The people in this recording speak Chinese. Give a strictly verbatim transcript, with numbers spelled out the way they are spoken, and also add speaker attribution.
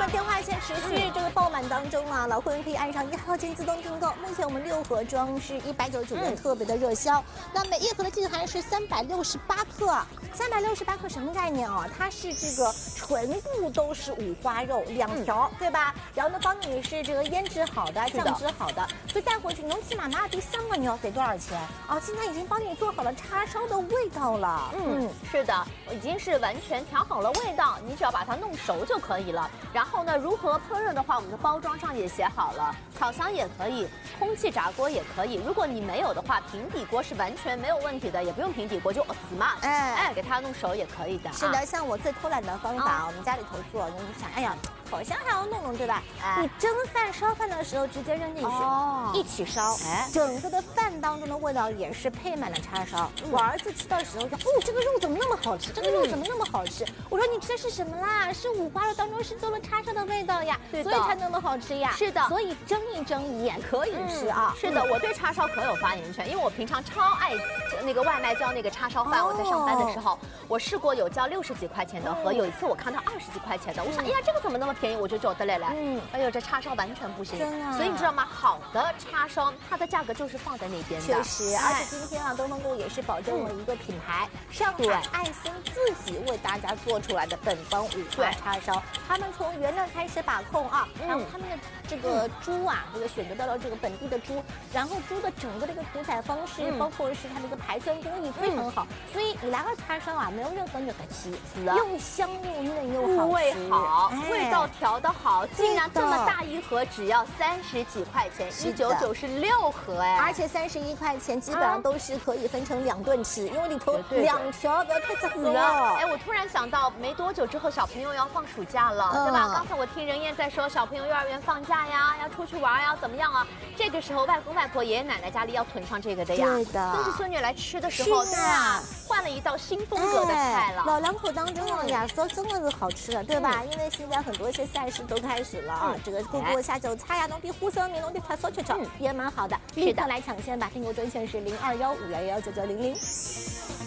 Speaker 1: 们电话线持续这个爆满当中啊，老会员可以按上一号键自动订购。目前我们六盒装是一百九十九元，特别的热销。那每一盒的净含是三百六十八克，三百六十八克什么概念啊？它是这个全部都是五花肉两条，对吧？然后呢，帮你是这个腌制好的、酱汁好的，所以带回去，侬起码拿第三个你要得多少钱啊？现在已经帮你做好了叉烧的味道了。
Speaker 2: 嗯，是的，已经是完全调好了味道，你只要把它弄熟就可以了。然后呢，如何烹饪的话，我们的包装上也写好了，烤箱也可以，空气炸锅也可以。如果你没有的话，平底锅是完全没有问题的，也不用平底锅，就紫嘛，哎哎，给它弄熟也可以的、啊。
Speaker 1: 是的，像我最偷懒的方法，啊、我们家里头做，你就想，哎呀。烤箱还要弄弄，对吧？哎、你蒸饭烧饭的时候直接扔进去，哦、一起烧，哎，整个的饭当中的味道也是配满了叉烧。嗯、我儿子吃的时候说，哦，这个肉怎么那么好吃？这个肉怎么那么好吃？嗯、我说你吃的是什么啦？是五花肉当中是做了叉烧的味道呀，所以才那么好吃呀。
Speaker 2: 是的，
Speaker 1: 所以蒸一蒸也可以吃啊。
Speaker 2: 嗯、是的，我对叉烧可有发言权，因为我平常超爱那个外卖叫那个叉烧饭。哦、我在上班的时候，我试过有叫六十几块钱的和有一次我看到二十几块钱的，我想，哎呀，这个怎么那么便宜？我就走得来来，嗯，哎呦，这叉烧完全不行，
Speaker 1: 真的。
Speaker 2: 所以你知道吗？好的叉烧，它的价格就是放在那边的。
Speaker 1: 确实，而且今天啊，东方购物也是保证了一个品牌，上海爱森自己为大家做出来的本帮五花叉烧。他们从原料开始把控啊，然后他们的这个猪啊，这个选择到了这个本地的猪，然后猪的整个的一个屠宰方式，包括是它的一个排酸工艺非常好，所以你来个叉烧啊，没有任何那个气，又香又嫩又好吃，
Speaker 2: 味好，味道调得好。竟然这么大一盒只要三十几块钱，一九九是六盒哎，
Speaker 1: 而且三十一块钱基本上都是可以分成两顿吃，因为里头两条，不要太脏了。
Speaker 2: 哎，我突然想到，没多久之后小朋友要放暑假了，对吧？刚才我听任燕在说，小朋友幼儿园放假呀，要出去玩呀，怎么样啊？这个时候外公外婆、爷爷奶奶家里要囤上这个的呀。
Speaker 1: 对的。
Speaker 2: 孙子孙女来吃的时候，对啊，换了一道新风格的菜了。
Speaker 1: 老两口当中啊，亚说真的是好吃的，对吧？因为现在很多一些赛事都开始了啊，这个锅锅下酒菜呀，弄点胡椒面，弄点叉烧吃吃，也蛮好的。立刻来抢先吧，订购专线是零二幺五幺幺九九零零。